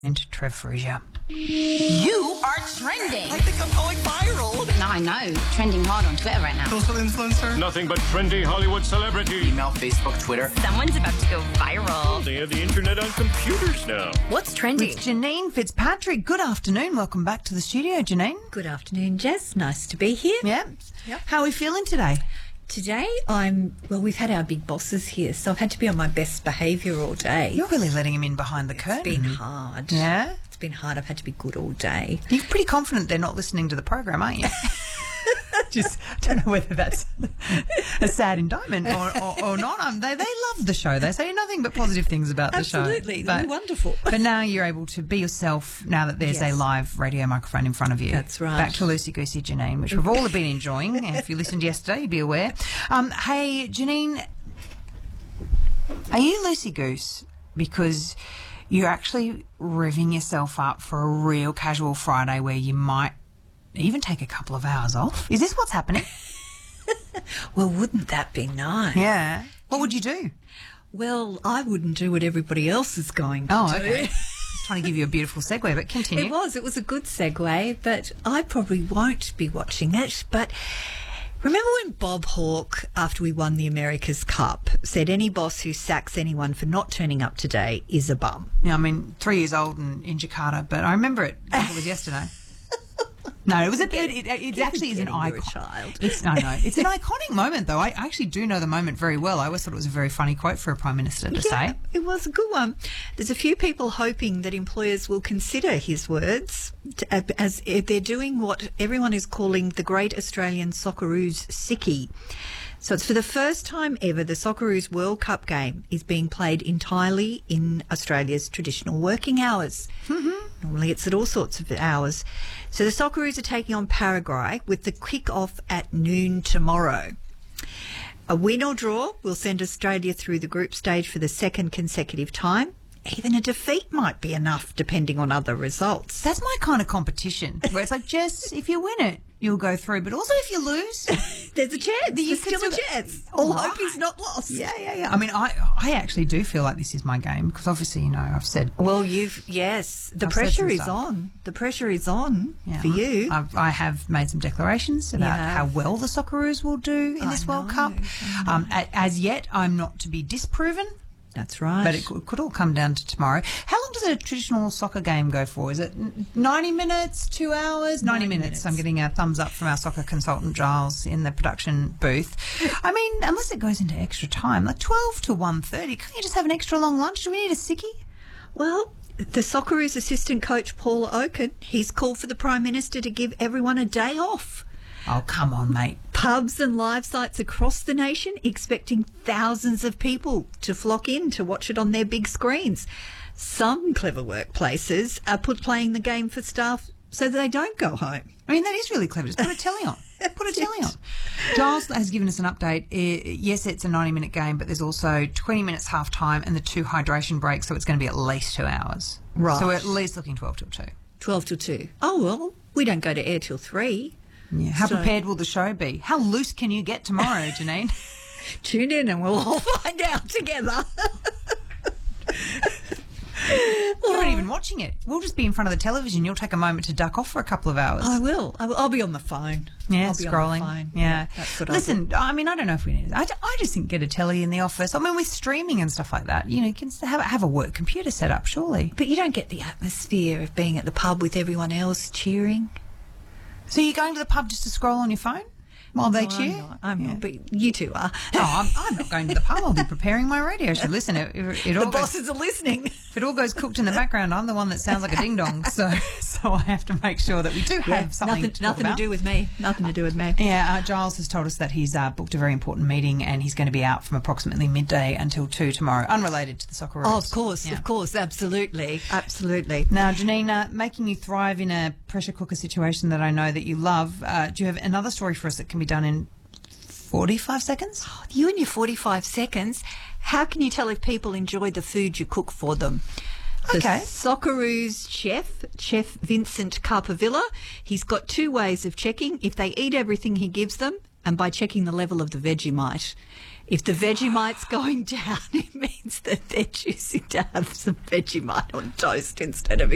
Into Trev Frasier. You are trending. I think I'm going viral. No, I know. Trending hard on Twitter right now. Social influencer. Nothing but trendy Hollywood celebrity. Email, Facebook, Twitter. Someone's about to go viral. They have the internet on computers now. What's trending? With Janine Fitzpatrick. Good afternoon. Welcome back to the studio, Janine. Good afternoon, Jess. Nice to be here. Yeah. How are we feeling today? Today we've had our big bosses here, so I've had to be on my best behaviour all day. You're really letting him in behind the curtain. It's been hard. Yeah? It's been hard. I've had to be good all day. You're pretty confident they're not listening to the program, aren't you? Just don't know whether that's a sad indictment or not. They love the show. They say nothing but positive things about the show. Absolutely. They're wonderful. But now you're able to be yourself now that there's a live radio microphone in front of you. That's right. Back to Loosey Goosey Janine, which we've all been enjoying. And if you listened yesterday, you'd be aware. Hey, Janine, are you loosey goose because you're actually revving yourself up for a real casual Friday where you might even take a couple of hours off? Is this what's happening? Well, wouldn't that be nice? Yeah. What would you do? Well, I wouldn't do what everybody else is going to do. Okay. I was trying to give you a beautiful segue, but continue. It was a good segue, but I probably won't be watching it. But remember when Bob Hawke, after we won the America's Cup, said any boss who sacks anyone for not turning up today is a bum? Yeah, I mean, 3 years old and in Jakarta, but I remember it like it was yesterday. No, it was it actually is an icon. Child. It's an iconic moment, though. I actually do know the moment very well. I always thought it was a very funny quote for a Prime Minister to say. It was a good one. There's a few people hoping that employers will consider his words as they're doing what everyone is calling the Great Australian Socceroos Sickie. So it's for the first time ever the Socceroos World Cup game is being played entirely in Australia's traditional working hours. Mm-hmm. Normally it's at all sorts of hours. So the Socceroos are taking on Paraguay with the kick-off at noon tomorrow. A win or draw will send Australia through the group stage for the second consecutive time. Even a defeat might be enough, depending on other results. That's my kind of competition, where it's like, Jess, if you win it, you'll go through. But also if you lose, there's a chance. There's still a chance. All hope is not lost. Yeah. I mean, I actually do feel like this is my game because obviously, I've said... Well, the pressure is on. The pressure is on for you. I have made some declarations about how well the Socceroos will do in this World Cup. As yet, I'm not to be disproven. That's right. But it could all come down to tomorrow. How long does a traditional soccer game go for? Is it 90 minutes, 2 hours? 90 minutes. I'm getting a thumbs up from our soccer consultant, Giles, in the production booth. I mean, unless it goes into extra time, like 12 to 1:30, can't you just have an extra long lunch? Do we need a sickie? Well, the Socceroos assistant coach, Paul Oaken, he's called for the Prime Minister to give everyone a day off. Oh, come on, mate. Pubs and live sites across the nation expecting thousands of people to flock in to watch it on their big screens. Some clever workplaces are playing the game for staff so that they don't go home. I mean, that is really clever. Just put a telly on. Put a telly on. Giles has given us an update. Yes, it's a 90-minute game, but there's also 20 minutes half-time and the 2 hydration breaks, so it's going to be at least 2 hours. Right. So we're at least looking 12 till 2. 12 till 2. Oh, well, we don't go to air till 3. Yeah. How prepared will the show be? How loose can you get tomorrow, Janine? Tune in and we'll all find out together. You're not even watching it. We'll just be in front of the television. You'll take a moment to duck off for a couple of hours. I will. I'll be on the phone. Yeah, I'll be scrolling. On the phone. Yeah. That's what Listen, I mean, I don't know if we need it. I just think get a telly in the office. I mean, with streaming and stuff like that, you can have a work computer set up, surely. But you don't get the atmosphere of being at the pub with everyone else cheering. So you're going to the pub just to scroll on your phone while they cheer? I'm not, but you two are. No, I'm not going to the pub. I'll be preparing my radio show. Listen, the bosses are listening. If it all goes cooked in the background, I'm the one that sounds like a ding-dong. So I have to make sure that we do have something to talk about. Nothing to do with me. Nothing to do with me. Yeah, Giles has told us that he's booked a very important meeting and he's going to be out from approximately midday until 2 tomorrow, unrelated to the Socceroos. Oh, of course, absolutely. Now, Janine, making you thrive in a pressure cooker situation that I know that you love, do you have another story for us that can be done in 45 seconds? Oh, you and your 45 seconds. How can you tell if people enjoy the food you cook for them? The Socceroos Chef Vincent Carpavilla, he's got 2 ways of checking if they eat everything he gives them and by checking the level of the Vegemite. If the Vegemite's going down, it means that they're choosing to have some Vegemite on toast instead of